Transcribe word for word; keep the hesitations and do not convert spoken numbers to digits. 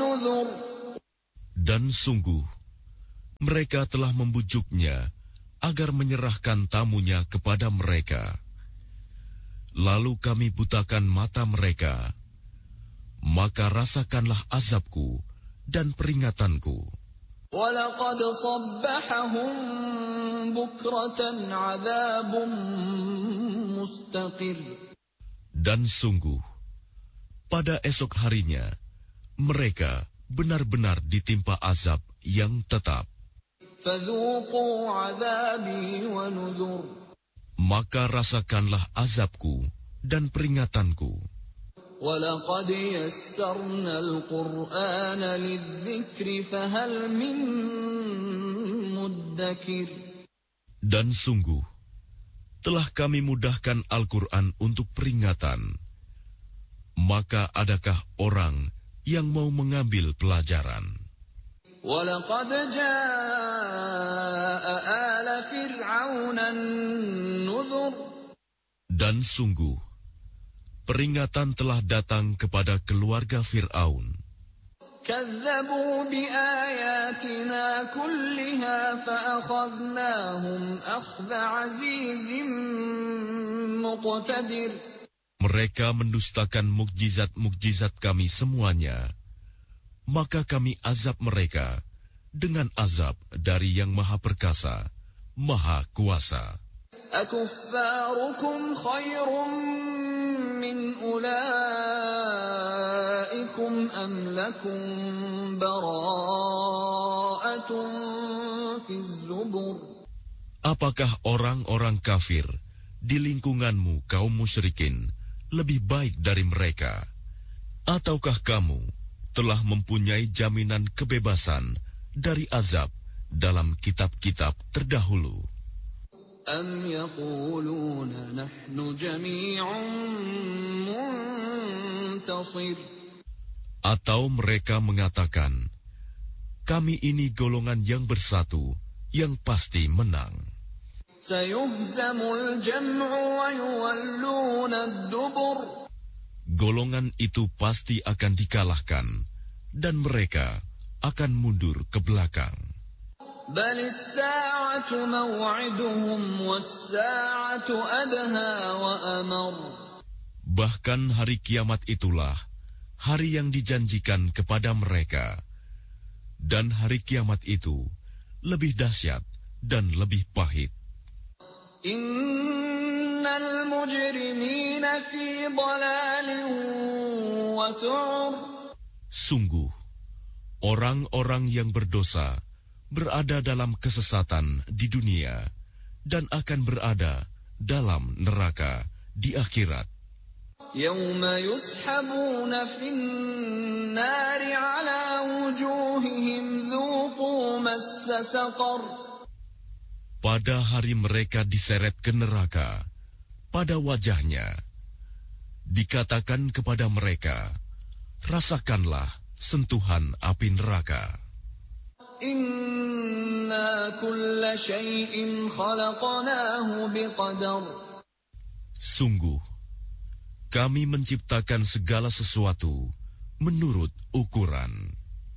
نذر. Dan sungguh, mereka telah membujuknya agar menyerahkan tamunya kepada mereka. Lalu kami butakan mata mereka, maka rasakanlah azabku dan peringatanku. وَلَقَدْ صَبَّحَهُم بُكْرَةً عَذَابٌ مُسْتَقِرٌ. Dan sungguh, pada esok harinya, mereka benar-benar ditimpa azab yang tetap. فَذُوقُوا عَذَابِي وَنُذُرِ. Maka rasakanlah azabku dan peringatanku. وَلَقَدْ يَسَّرْنَا الْقُرْآنَ لِلذِّكْرِ فَهَلْ مِن مُّدَّكِرٍ. Dan sungguh, telah kami mudahkan Al-Quran untuk peringatan. Maka adakah orang yang mau mengambil pelajaran? وَلَقَدْ جَاءَ آلَ فِرْعَوْنَ النُّذُرُ. Dan sungguh, peringatan telah datang kepada keluarga Fir'aun. كَذَّبُوا بِآيَاتِنَا كُلِّهَا فَأَخَذْنَاهُمْ أَخْذَ عَزِيزٍ مُقْتَدِرٍ. Mereka mendustakan mukjizat-mukjizat kami semuanya, maka kami azab mereka dengan azab dari Yang Maha Perkasa, Maha Kuasa. أَكُفَّارُكُمْ خَيْرٌ مِّنْ أُولَئِكُمْ أَمْ لَكُمْ بَرَاءَةٌ فِي الزُّبُرِ. Apakah orang-orang kafir di lingkunganmu kaum musyrikin lebih baik dari mereka? Ataukah kamu telah mempunyai jaminan kebebasan dari azab dalam kitab-kitab terdahulu? أَمْ يَقُولُونَ نَحْنُ جَمِيعٌ مُّنتَصِرٌ. Atau mereka mengatakan, kami ini golongan yang bersatu, yang pasti menang. سَيُهْزَمُ الْجَمْعُ وَيُوَلُّونَ الدُّبُرَ. Golongan itu pasti akan dikalahkan, dan mereka akan mundur ke belakang. بَلِ السَّاعَةُ مَوْعِدُهُمْ وَالسَّاعَةُ أَدْهَى وَأَمَرُّ. Bahkan hari kiamat itulah hari yang dijanjikan kepada mereka, dan hari kiamat itu lebih dahsyat dan lebih pahit. Innal mujrimina fi dhalalin wa su'ur. Sungguh, orang-orang yang berdosa berada dalam kesesatan di dunia dan akan berada dalam neraka di akhirat. Yawma yushabuna fin nari ala wujuhihim dhuqu massa saqar. Pada hari mereka diseret ke neraka, pada wajahnya dikatakan kepada mereka, rasakanlah sentuhan api neraka. Inna kulla syai'in khalaqnahu biqadar. Sungguh, kami menciptakan segala sesuatu menurut ukuran.